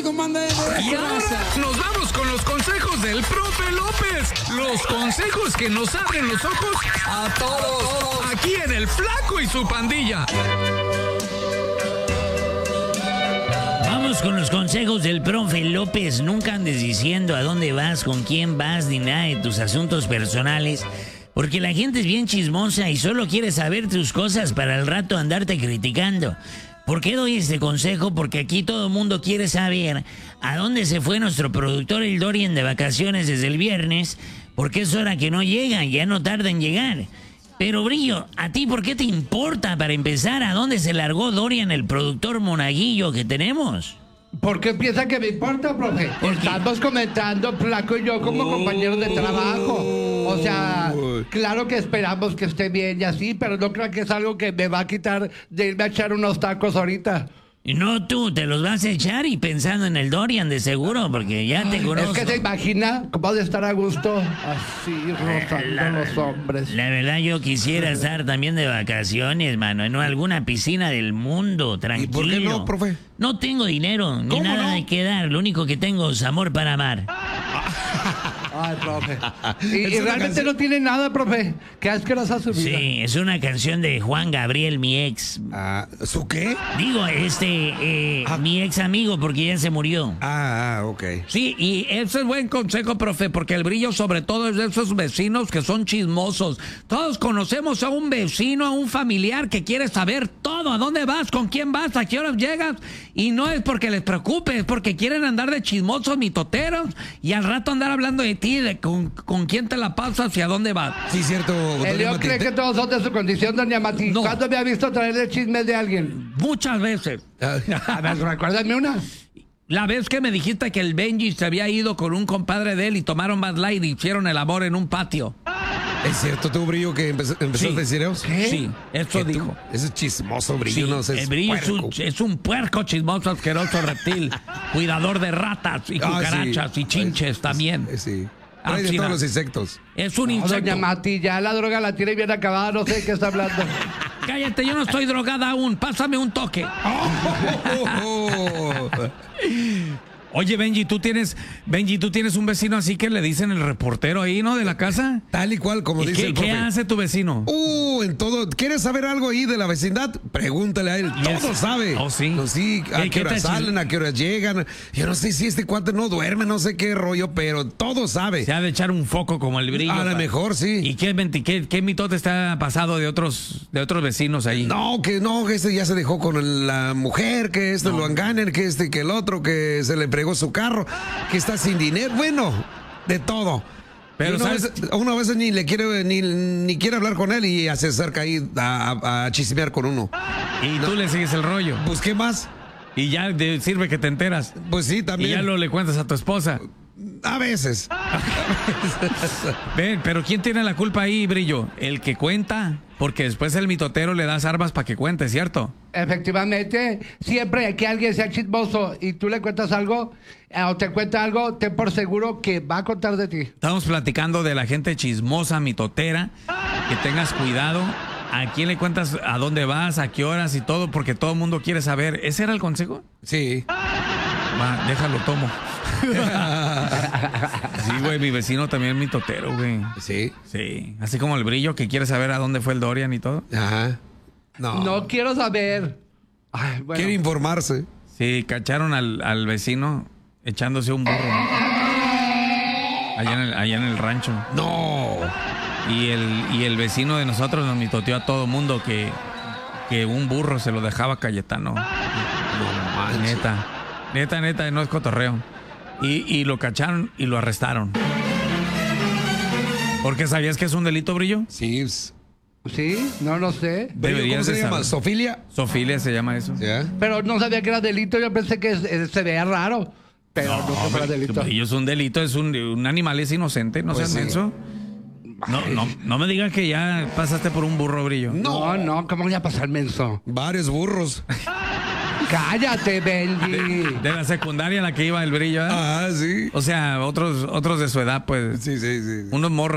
Y ahora nos vamos con los consejos del profe López. Los consejos que nos abren los ojos a todos. Aquí en El Flaco y su pandilla. Vamos con los consejos del profe López. Nunca andes diciendo a dónde vas, con quién vas, ni nada de tus asuntos personales. Porque la gente es bien chismosa y solo quiere saber tus cosas para al rato andarte criticando. ¿Por qué doy este consejo? Porque aquí todo el mundo quiere saber a dónde se fue nuestro productor el Dorian de vacaciones desde el viernes, porque es hora que no llega, ya no tarda en llegar. Pero Brillo, ¿a ti por qué te importa, para empezar, a dónde se largó Dorian, el productor monaguillo que tenemos? ¿Por qué piensa que me importa, profe? Estamos comentando, Flaco y yo, como compañeros de trabajo. O sea, claro que esperamos que esté bien y así, pero no creo que es algo que me va a quitar de irme a echar unos tacos ahorita. No, tú te los vas a echar y pensando en el Dorian de seguro, porque ya te conozco. Es que se imagina cómo ha de estar a gusto así, rozando los hombres. La verdad, yo quisiera estar también de vacaciones, mano, en alguna piscina del mundo, tranquilo. ¿Y por qué no, profe? No tengo dinero, ni nada de qué dar. Lo único que tengo es amor para amar. Ay, profe. Y realmente no tiene nada, profe. Qué asquerosa su vida. Sí, es una canción de Juan Gabriel, mi ex. ¿Su qué? Digo, mi ex amigo, porque ya se murió. Ok. Sí, y ese es buen consejo, profe, porque el Brillo sobre todo es de esos vecinos que son chismosos. Todos conocemos a un vecino, a un familiar que quiere saber todo. ¿A dónde vas? ¿Con quién vas? ¿A qué horas llegas? Y no es porque les preocupe, es porque quieren andar de chismosos, mitoteros, y al rato andar hablando de ti, de con quién te la pasas y a dónde vas. Sí, cierto. Elio cree que todos son de su condición, doña Mati. No. ¿Cuándo me ha visto traerle chismes de alguien? Muchas veces. A ver, recuérdame una. La vez que me dijiste que el Benji se había ido con un compadre de él y tomaron Bad Light y hicieron el amor en un patio. ¿Es cierto tú, Brillo, que empezó a decir eso? Sí, eso dijo. Ese es chismoso, Brillo. Sí, No sé, el Brillo es un puerco chismoso, asqueroso reptil, cuidador de ratas y cucarachas y chinches también. Sí. Trae de todos los insectos. Es un No, insecto. doña Mati, ya la droga la tiene bien acabada, no sé de qué está hablando. Cállate, yo no estoy drogada aún. Pásame un toque. Oye, Benji, ¿tú tienes un vecino así que le dicen el reportero ahí, ¿no? De la casa. Tal y cual, como dice el profe. ¿Qué hace tu vecino? En todo. ¿Quieres saber algo ahí de la vecindad? Pregúntale a él. Todo sabe. Oh, sí. No, sí, a qué hora salen, a qué hora llegan. Yo no sé si este cuate no duerme, no sé qué rollo, pero todo sabe. Se ha de echar un foco como el Brillo. A lo mejor, sí. ¿Y qué mitote está pasado de otros vecinos ahí? No, que este ya se dejó con la mujer, que lo engañan, que el otro, que se le pregó su carro, que está sin dinero, bueno, de todo. Pero una vez ni le quiere ni quiere hablar con él y se acerca ahí a chismear con uno. Y tú le sigues el rollo. Pues, ¿qué más? Y ya sirve que te enteras. Pues sí, también. Y ya le cuentas a tu esposa. A veces. Ven, pero ¿quién tiene la culpa ahí, Brillo? El que cuenta, porque después el mitotero le das armas para que cuente, ¿cierto? Efectivamente, siempre que alguien sea chismoso y tú le cuentas algo o te cuenta algo, ten por seguro que va a contar de ti. Estamos platicando de la gente chismosa, mitotera, que tengas cuidado. ¿A quién le cuentas a dónde vas, a qué horas y todo? Porque todo el mundo quiere saber. ¿Ese era el consejo? Sí. Va, déjalo, tomo. Sí, güey, mi vecino también es mitotero, güey. Sí. Sí, así como el Brillo que quiere saber a dónde fue el Dorian y todo. Ajá. No quiero saber. Ay, bueno. Quiere informarse. Sí, cacharon al vecino echándose un burro, ¿no? Allá en el rancho. No. Y el vecino de nosotros nos mitoteó a todo mundo que un burro se lo dejaba a Cayetano. No manches. Neta, no es cotorreo. Y lo cacharon y lo arrestaron. ¿Por qué sabías que es un delito, Brillo? Sí. ¿Sí? No lo sé. Deberías ¿Cómo se llama? saber. ¿Sofilia? Sofilia se llama eso. ¿Ya? Pero no sabía que era delito. Yo pensé que se veía raro. Pero no, que fuera delito. Brillo es un delito, es un animal, es inocente, no Pues seas sí. menso. No me digas que ya pasaste por un burro, Brillo. No, ¿cómo voy a pasar menso? Varios burros. Cállate, Benji. De la secundaria en la que iba el Brillo, ¿eh? Ah, sí. O sea, otros de su edad, pues. Sí. Unos morros.